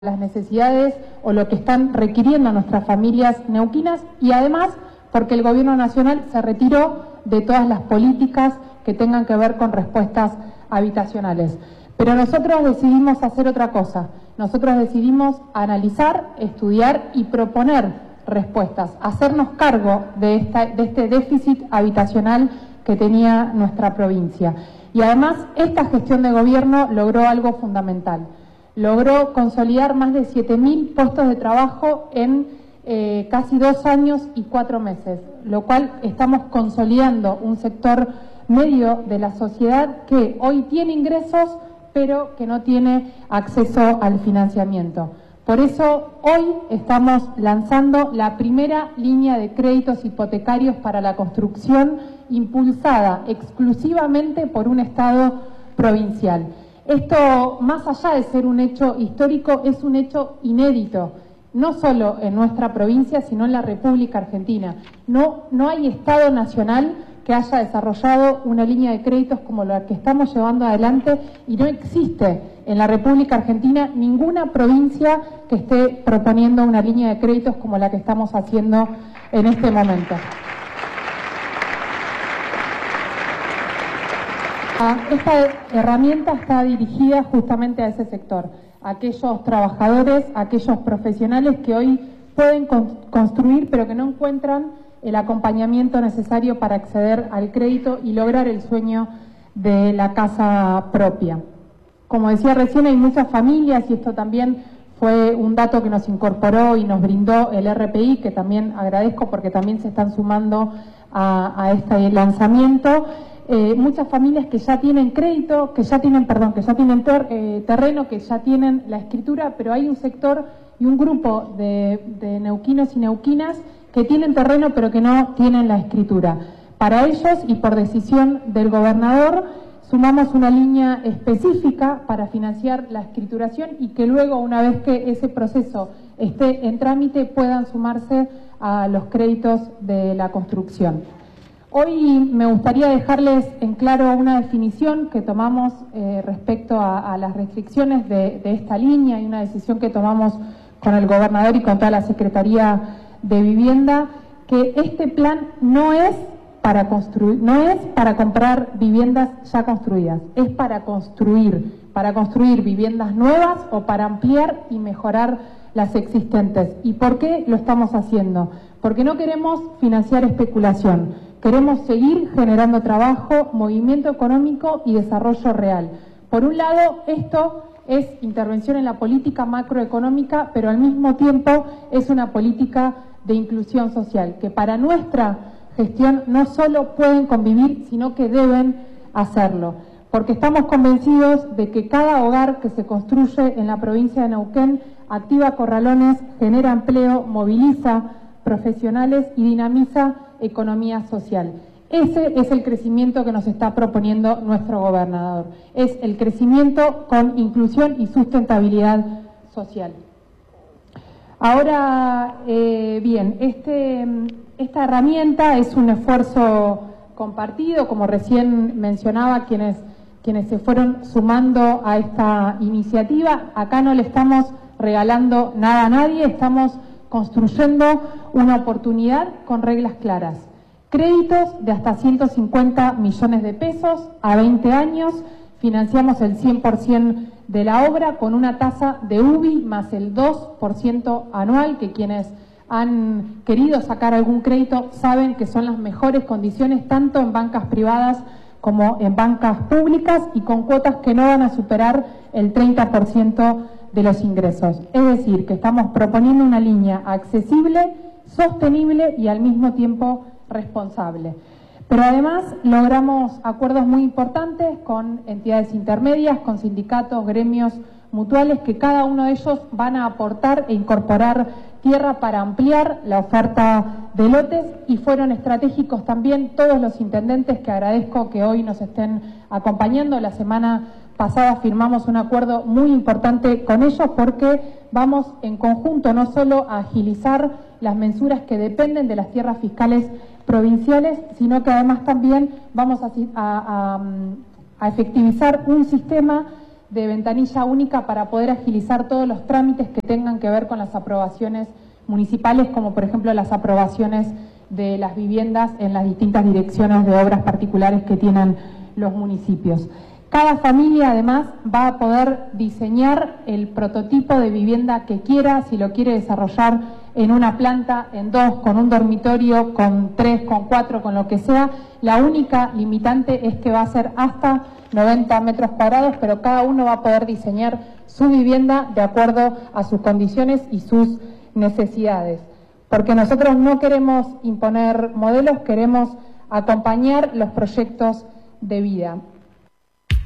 las necesidades o lo que están requiriendo nuestras familias neuquinas, y además porque el Gobierno Nacional se retiró de todas las políticas que tengan que ver con respuestas habitacionales. Pero nosotros decidimos hacer otra cosa. Nosotros decidimos analizar, estudiar y proponer respuestas, hacernos cargo de este déficit habitacional que tenía nuestra provincia. Y además esta gestión de gobierno logró algo fundamental. Logró consolidar más de 7.000 puestos de trabajo en casi 2 años y 4 meses, lo cual estamos consolidando un sector medio de la sociedad que hoy tiene ingresos, pero que no tiene acceso al financiamiento. Por eso hoy estamos lanzando la primera línea de créditos hipotecarios para la construcción, impulsada exclusivamente por un Estado provincial. Esto, más allá de ser un hecho histórico, es un hecho inédito, no solo en nuestra provincia, sino en la República Argentina. No hay Estado nacional que haya desarrollado una línea de créditos como la que estamos llevando adelante, y no existe en la República Argentina ninguna provincia que esté proponiendo una línea de créditos como la que estamos haciendo en este momento. Esta herramienta está dirigida justamente a ese sector, a aquellos trabajadores, a aquellos profesionales que hoy pueden construir pero que no encuentran el acompañamiento necesario para acceder al crédito y lograr el sueño de la casa propia. Como decía recién, hay muchas familias, y esto también fue un dato que nos incorporó y nos brindó el RPI, que también agradezco porque también se están sumando a este lanzamiento. Muchas familias que ya tienen crédito, que ya tienen terreno, que ya tienen la escritura, pero hay un sector y un grupo de neuquinos y neuquinas que tienen terreno pero que no tienen la escritura. Para ellos, y por decisión del gobernador, sumamos una línea específica para financiar la escrituración, y que luego, una vez que ese proceso esté en trámite, puedan sumarse a los créditos de la construcción. Hoy me gustaría dejarles en claro una definición que tomamos respecto a las restricciones de esta línea, y una decisión que tomamos con el gobernador y con toda la Secretaría de Vivienda, que este plan no es para construir, no es para comprar viviendas ya construidas, es para construir viviendas nuevas o para ampliar y mejorar las existentes. ¿Y por qué lo estamos haciendo? Porque no queremos financiar especulación, queremos seguir generando trabajo, movimiento económico y desarrollo real. Por un lado, esto es intervención en la política macroeconómica, pero al mismo tiempo es una política de inclusión social, que para nuestra gestión no solo pueden convivir, sino que deben hacerlo, porque estamos convencidos de que cada hogar que se construye en la provincia de Neuquén activa corralones, genera empleo, moviliza profesionales y dinamiza economía social. Ese es el crecimiento que nos está proponiendo nuestro gobernador, es el crecimiento con inclusión y sustentabilidad social. Ahora, bien, esta herramienta es un esfuerzo compartido, como recién mencionaba, quienes se fueron sumando a esta iniciativa. Acá no le estamos regalando nada a nadie, estamos construyendo una oportunidad con reglas claras. Créditos de hasta 150 millones de pesos a 20 años, financiamos el 100% de la obra con una tasa de UBI más el 2% anual, que quienes han querido sacar algún crédito saben que son las mejores condiciones, tanto en bancas privadas como en bancas públicas, y con cuotas que no van a superar el 30% de los ingresos. Es decir, que estamos proponiendo una línea accesible, sostenible y al mismo tiempo responsable. Pero además logramos acuerdos muy importantes con entidades intermedias, con sindicatos, gremios, mutuales, que cada uno de ellos van a aportar e incorporar tierra para ampliar la oferta de lotes, y fueron estratégicos también todos los intendentes, que agradezco que hoy nos estén acompañando. La semana pasada firmamos un acuerdo muy importante con ellos, porque vamos en conjunto no solo a agilizar las mensuras que dependen de las tierras fiscales provinciales, sino que además también vamos a efectivizar un sistema de ventanilla única para poder agilizar todos los trámites que tengan que ver con las aprobaciones municipales, como por ejemplo las aprobaciones de las viviendas en las distintas direcciones de obras particulares que tienen los municipios. Cada familia además va a poder diseñar el prototipo de vivienda que quiera, si lo quiere desarrollar en una planta, en dos, con un dormitorio, con 3, con 4, con lo que sea. La única limitante es que va a ser hasta 90 metros cuadrados, pero cada uno va a poder diseñar su vivienda de acuerdo a sus condiciones y sus necesidades. Porque nosotros no queremos imponer modelos, queremos acompañar los proyectos de vida.